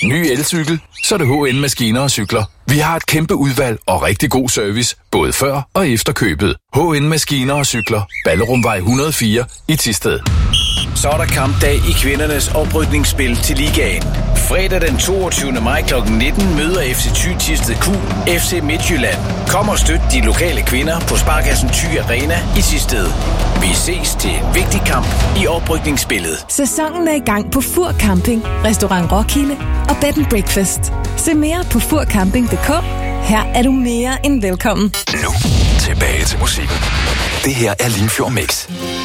Ny elcykel, så er det H&M Maskiner og Cykler. Vi har et kæmpe udvalg og rigtig god service, både før og efter købet. H&M Maskiner og Cykler. Ballerumvej 104 i Thisted. Så er der kampdag i kvindernes oprykningsspil til ligaen. Fredag den 22. maj kl. 19 møder FC Thy Thisted Q FC Midtjylland. Kom og støt de lokale kvinder på Sparkassen Thy Arena i Thisted. Vi ses til en vigtig kamp i oprykningsspillet. Sæsonen er i gang på Fur Camping, Restaurant Roskilde og Bed & Breakfast. Se mere på furcamping.dk. Her er du mere end velkommen. Nu tilbage til musikken. Det her er Limfjord Mix.